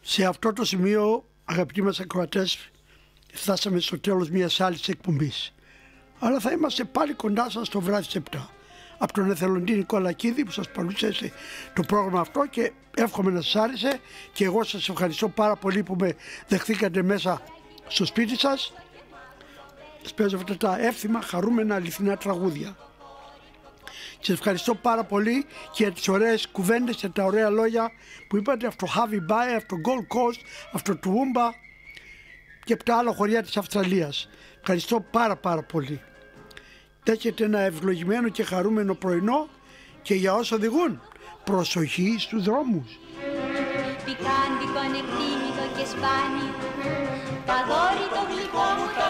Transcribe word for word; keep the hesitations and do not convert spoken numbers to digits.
Σε αυτό το σημείο, αγαπητοί μας ακροατές, φτάσαμε στο τέλος μιας άλλης εκπομπής. Αλλά θα είμαστε πάλι κοντά σας το βράδυ στις επτά. Από τον εθελοντή Νικολακίδη που σας παρουσίασε το πρόγραμμα αυτό, και εύχομαι να σας άρεσε, και εγώ σας ευχαριστώ πάρα πολύ που με δεχθήκατε μέσα στο σπίτι σας. Σας παίζω αυτά τα εύθυμα, χαρούμενα, αληθινά τραγούδια. Και σας ευχαριστώ πάρα πολύ και για τις ωραίες κουβέντες και τα ωραία λόγια που είπατε από το Χάβι Μπάι, από το Gold Coast, από το Τουούμπα και από τα άλλα χωριά της Αυστραλίας. Ευχαριστώ πάρα πάρα πολύ. Έχετε ένα ευλογημένο και χαρούμενο πρωινό, και για όσοι οδηγούν, προσοχή στους δρόμους. Πικάντικο, ανεκτήμητο και σπάνι, τα δώρη το γλυκό μου.